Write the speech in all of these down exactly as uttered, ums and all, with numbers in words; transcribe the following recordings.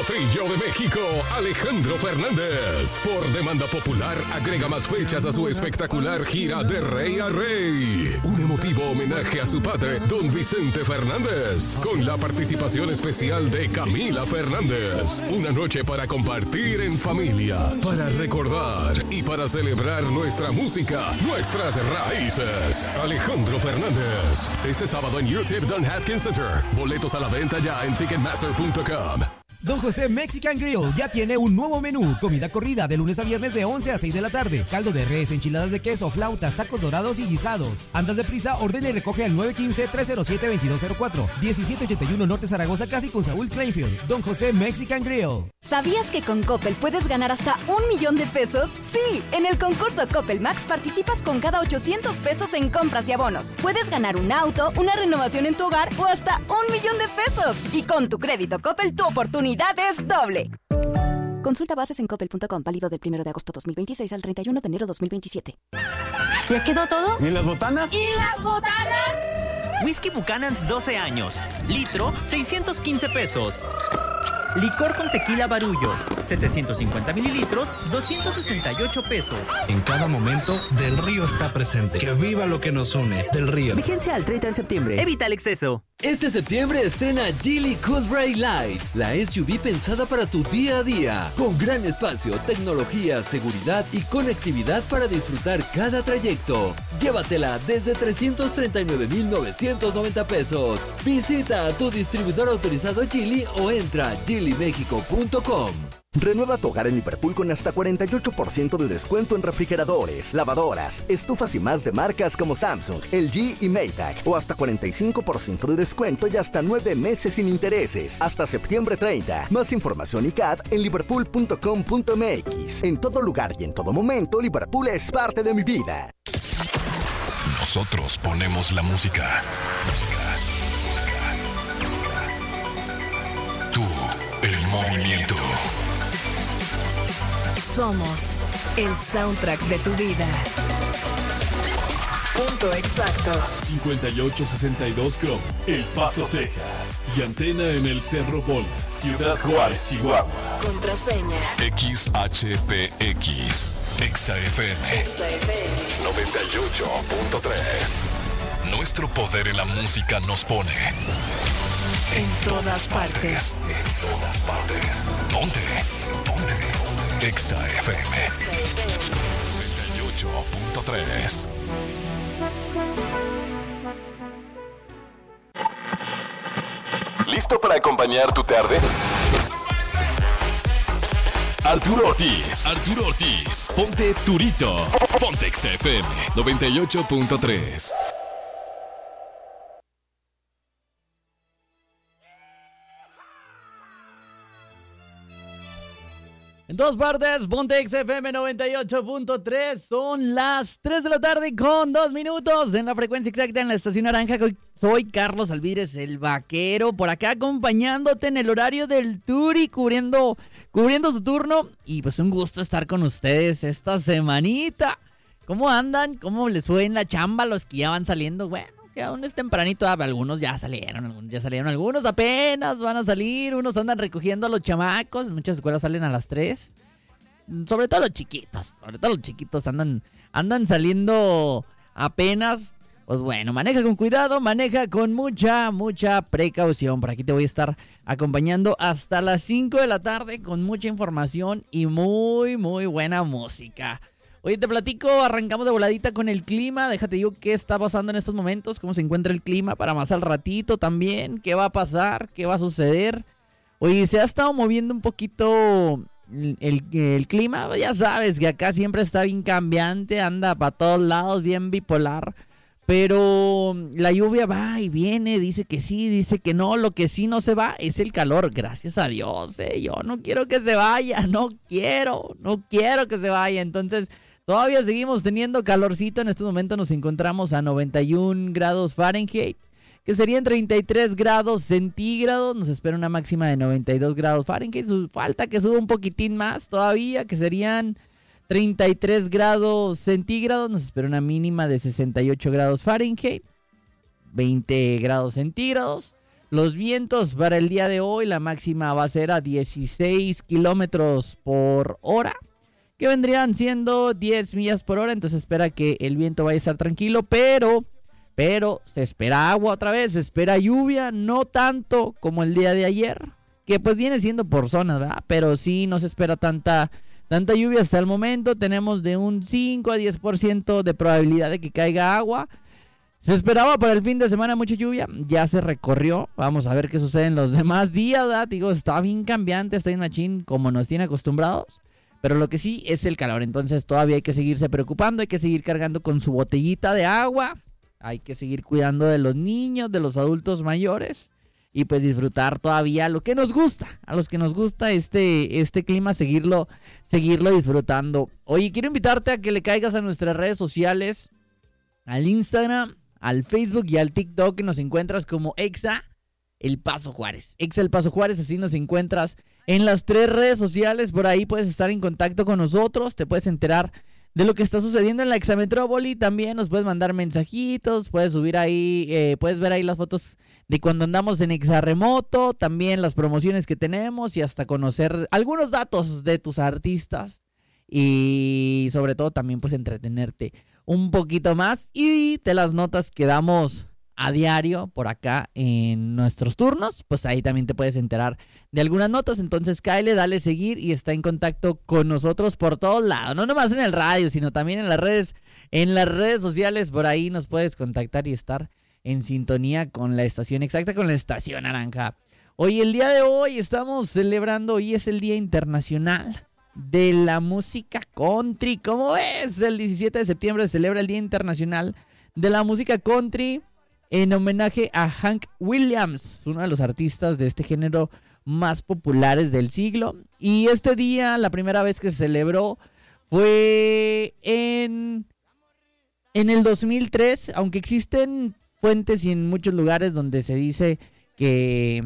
Potrillo de México, Alejandro Fernández. Por demanda popular, agrega más fechas a su espectacular gira de rey a rey. Un emotivo homenaje a su padre, don Vicente Fernández, con la participación especial de Camila Fernández. Una noche para compartir en familia, para recordar y para celebrar nuestra música, nuestras raíces. Alejandro Fernández, este sábado en U T I P Don Haskins Center. Boletos a la venta ya en ticketmaster punto com. Don José Mexican Grill ya tiene un nuevo menú. Comida corrida de lunes a viernes de once a seis de la tarde. Caldo de res, enchiladas de queso, flautas, tacos dorados y guisados. Andas deprisa, ordena y recoge al nueve uno cinco, tres cero siete, dos dos cero cuatro. diecisiete ochenta y uno Norte Zaragoza, casi con Saúl Kleinfield. Don José Mexican Grill. ¿Sabías que con Coppel puedes ganar hasta un millón de pesos? Sí, en el concurso Coppel Max participas con cada ochocientos pesos en compras y abonos. Puedes ganar un auto, una renovación en tu hogar o hasta un millón de pesos. Y con tu crédito Coppel, tu oportunidad es doble. Consulta bases en coppel punto com, válido del primero de agosto dos mil veintiséis al treinta y uno de enero dos mil veintisiete. ¿Ya quedó todo? ¿Y las botanas? ¿Y las botanas? Whisky Buchanan's doce años. Litro, seiscientos quince pesos. Licor con tequila Barullo, setecientos cincuenta mililitros, doscientos sesenta y ocho pesos. En cada momento, Del Río está presente. Que viva lo que nos une. Del Río. Vigencia al treinta de septiembre. Evita el exceso. Este septiembre estrena Geely Cool Ray Light, la S U V pensada para tu día a día, con gran espacio, tecnología, seguridad y conectividad para disfrutar cada trayecto. Llévatela desde trescientos treinta y nueve mil novecientos noventa pesos. Visita a tu distribuidor autorizado Geely o entra a geely mexico punto com. Renueva tu hogar en Liverpool con hasta cuarenta y ocho por ciento de descuento en refrigeradores, lavadoras, estufas y más de marcas como Samsung, L G y Maytag, o hasta cuarenta y cinco por ciento de descuento y hasta nueve meses sin intereses, hasta septiembre treinta. Más información y C A D en liverpool punto com punto m x. En todo lugar y en todo momento, Liverpool es parte de mi vida. Nosotros ponemos la música. Tú, el movimiento. Somos el soundtrack de tu vida. Punto exacto. cincuenta y ocho sesenta y dos Chrome, El Paso, Texas. Y antena en el Cerro Bola, Ciudad Juárez, Chihuahua. Contraseña X H P X. Exa F M. Exa F M. noventa y ocho punto tres. Nuestro poder en la música nos pone en todas partes. En todas partes. Ponte. Ponte. Exa F M noventa y ocho punto tres. ¿Listo para acompañar tu tarde? Arturo Ortiz. Arturo Ortiz. Ponte Turito. Ponte Exa F M noventa y ocho punto tres. En todas partes, ponte Exa F M noventa y ocho punto tres. Son las tres de la tarde con dos minutos en la frecuencia exacta en la estación naranja. Soy Carlos Alvidres, el vaquero, por acá acompañándote en el horario del Turi, cubriendo, cubriendo su turno. Y pues un gusto estar con ustedes esta semanita. ¿Cómo andan? ¿Cómo les fue en la chamba a los que ya van saliendo? Bueno, que aún es tempranito, algunos ya salieron, algunos ya salieron, algunos apenas van a salir, unos andan recogiendo a los chamacos, muchas escuelas salen a las tres, sobre todo los chiquitos, sobre todo los chiquitos andan, andan saliendo apenas. Pues bueno, maneja con cuidado, maneja con mucha, mucha precaución. Por aquí te voy a estar acompañando hasta las cinco de la tarde con mucha información y muy, muy buena música. Oye, te platico, arrancamos de voladita con el clima. Déjate digo qué está pasando en estos momentos, cómo se encuentra el clima para más al ratito también, qué va a pasar, qué va a suceder. Oye, se ha estado moviendo un poquito el, el, el clima, ya sabes que acá siempre está bien cambiante, anda para todos lados, bien bipolar. Pero la lluvia va y viene, dice que sí, dice que no. Lo que sí no se va es el calor, gracias a Dios. Eh. Yo no quiero que se vaya, no quiero, no quiero que se vaya. Entonces, todavía seguimos teniendo calorcito. En este momento nos encontramos a noventa y un grados Fahrenheit, que serían treinta y tres grados centígrados. Nos espera una máxima de noventa y dos grados Fahrenheit. Falta que suba un poquitín más todavía, que serían treinta y tres grados centígrados, nos espera una mínima de sesenta y ocho grados Fahrenheit, veinte grados centígrados. Los vientos para el día de hoy, la máxima va a ser a dieciséis kilómetros por hora, que vendrían siendo diez millas por hora. Entonces espera que el viento vaya a estar tranquilo, pero, pero se espera agua otra vez, se espera lluvia, no tanto como el día de ayer, que pues viene siendo por zonas, ¿verdad? Pero sí no se espera tanta, tanta lluvia hasta el momento. Tenemos de un cinco a diez por ciento de probabilidad de que caiga agua. Se esperaba para el fin de semana mucha lluvia, ya se recorrió. Vamos a ver qué sucede en los demás días, ¿verdad? Digo, está bien cambiante, está bien machín, como nos tiene acostumbrados. Pero lo que sí es el calor, entonces todavía hay que seguirse preocupando, hay que seguir cargando con su botellita de agua, hay que seguir cuidando de los niños, de los adultos mayores, y pues disfrutar todavía lo que nos gusta, a los que nos gusta este, este clima, seguirlo, seguirlo disfrutando. Oye, quiero invitarte a que le caigas a nuestras redes sociales, al Instagram, al Facebook y al TikTok, que nos encuentras como Exa El Paso Juárez. Exa El Paso Juárez, así nos encuentras en las tres redes sociales. Por ahí puedes estar en contacto con nosotros, te puedes enterar de lo que está sucediendo en la Exametrópoli. También nos puedes mandar mensajitos, puedes subir ahí, eh, puedes ver ahí las fotos de cuando andamos en Exarremoto, también las promociones que tenemos y hasta conocer algunos datos de tus artistas. Y sobre todo también pues entretenerte un poquito más y de las notas que damos a diario por acá en nuestros turnos, pues ahí también te puedes enterar de algunas notas. Entonces cáele, dale seguir y está en contacto con nosotros por todos lados, no nomás en el radio, sino también en las redes, en las redes sociales. Por ahí nos puedes contactar y estar en sintonía con la estación exacta, con la estación naranja. Hoy, el día de hoy, estamos celebrando, hoy es el Día Internacional de la Música Country. ¿Cómo ves? El diecisiete de septiembre se celebra el Día Internacional de la Música Country en homenaje a Hank Williams, uno de los artistas de este género más populares del siglo. Y este día, la primera vez que se celebró fue en, en el dos mil tres, aunque existen fuentes y en muchos lugares donde se dice que...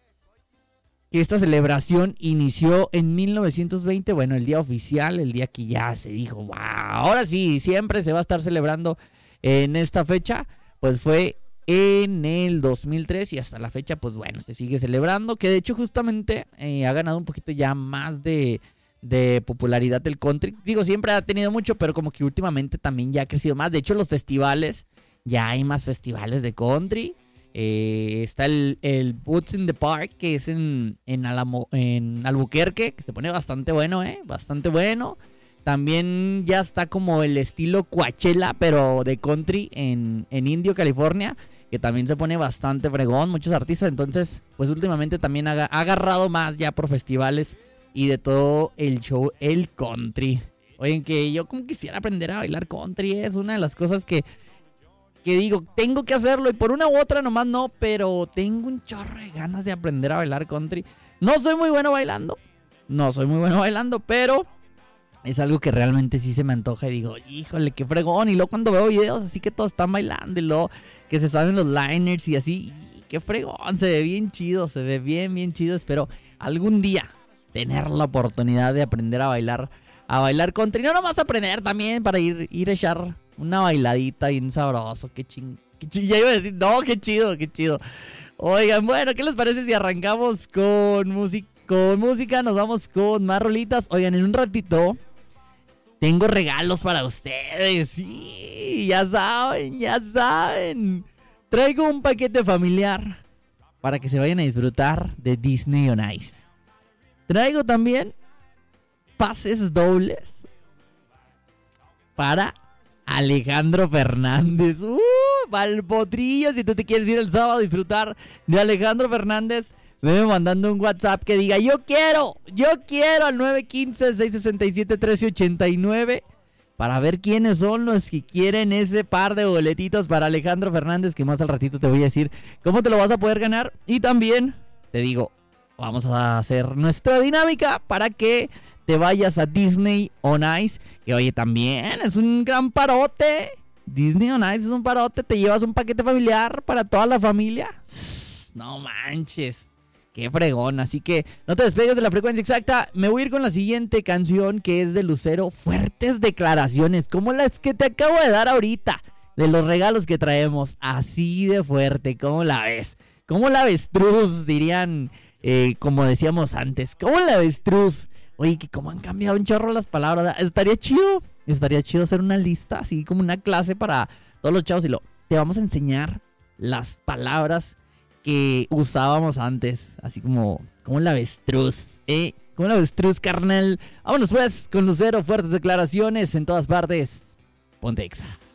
que esta celebración inició en mil novecientos veinte, bueno, el día oficial, el día que ya se dijo, wow, ahora sí, siempre se va a estar celebrando en esta fecha, pues fue en el dos mil tres y hasta la fecha, pues bueno, se sigue celebrando, que de hecho justamente eh, ha ganado un poquito ya más de, de popularidad el country. Digo, siempre ha tenido mucho, pero como que últimamente también ya ha crecido más. De hecho, los festivales, ya hay más festivales de country. Eh, está el, el Boots in the Park, que es en, en, Alamo, en Albuquerque, que se pone bastante bueno, ¿eh? Bastante bueno. También ya está como el estilo Coachella, pero de country en, en Indio, California, que también se pone bastante fregón, muchos artistas. Entonces, pues últimamente también ha, ha agarrado más ya por festivales y de todo el show, el country. Oigan, que yo como quisiera aprender a bailar country, es una de las cosas que... que digo, tengo que hacerlo y por una u otra nomás no, pero tengo un chorro de ganas de aprender a bailar country. No soy muy bueno bailando, no soy muy bueno bailando, pero es algo que realmente sí se me antoja y digo, híjole, qué fregón. Y luego cuando veo videos así que todos están bailando y luego que se saben los liners y así, y qué fregón, se ve bien chido, se ve bien, bien chido. Espero algún día tener la oportunidad de aprender a bailar, a bailar country. No nomás aprender, también para ir, ir a echar una bailadita bien sabroso, qué ching... Qué ching... Ya iba a decir, no, qué chido, qué chido. Oigan, bueno, ¿qué les parece si arrancamos con, music... con música? Nos vamos con más rolitas. Oigan, en un ratito tengo regalos para ustedes. Sí, ya saben, ya saben. Traigo un paquete familiar para que se vayan a disfrutar de Disney on Ice. Traigo también pases dobles para Alejandro Fernández. Uh, pa'l potrillo. Si tú te quieres ir el sábado a disfrutar de Alejandro Fernández, veme mandando un WhatsApp que diga yo quiero, yo quiero al nueve uno cinco, seis seis siete, uno tres ocho nueve para ver quiénes son los que quieren ese par de boletitos para Alejandro Fernández, que más al ratito te voy a decir cómo te lo vas a poder ganar. Y también te digo, vamos a hacer nuestra dinámica para que te vayas a Disney on Ice, que oye, también es un gran parote. Disney on Ice es un parote, te llevas un paquete familiar para toda la familia. No manches, qué fregón. Así que no te despegues de la frecuencia exacta. Me voy a ir con la siguiente canción, que es de Lucero. Fuertes declaraciones, como las que te acabo de dar ahorita, de los regalos que traemos. Así de fuerte, ¿cómo la ves? Como el avestruz, dirían, eh, como decíamos antes. Como el avestruz. Oye, que cómo han cambiado un chorro las palabras. Estaría chido. Estaría chido hacer una lista, así como una clase para todos los chavos. Y lo, te vamos a enseñar las palabras que usábamos antes. Así como, como el avestruz, ¿eh? Como el avestruz, carnal. Vámonos pues con Lucero. Fuertes declaraciones en todas partes. Ponte Exa.